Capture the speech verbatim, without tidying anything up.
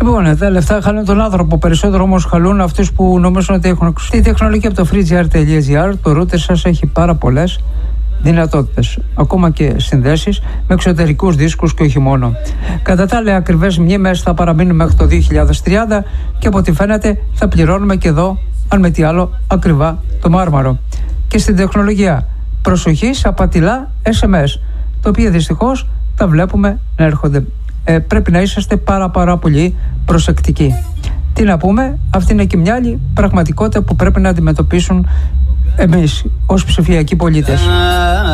Λοιπόν, τα λεφτά χαλούν τον άνθρωπο. Περισσότερο όμως χαλούν αυτούς που νομίζουν ότι έχουν εξουσία. Η τεχνολογία από το freegr.gr, το router σας έχει πάρα πολλές δυνατότητες. Ακόμα και συνδέσεις με εξωτερικούς δίσκους και όχι μόνο. Κατά τα άλλα, ακριβές μνήμες θα παραμείνουν μέχρι το δύο χιλιάδες τριάντα και από ό,τι φαίνεται θα πληρώνουμε και εδώ, αν με τι άλλο, ακριβά το μάρμαρο. Και στην τεχνολογία, προσοχή σε απατηλά ες εμ ες, τα οποία δυστυχώς τα βλέπουμε να έρχονται. Ε, πρέπει να είσαστε πάρα πάρα πολύ προσεκτικοί. Τι να πούμε, αυτή είναι και μια άλλη πραγματικότητα που πρέπει να αντιμετωπίσουν εμείς ως ψηφιακοί πολίτες.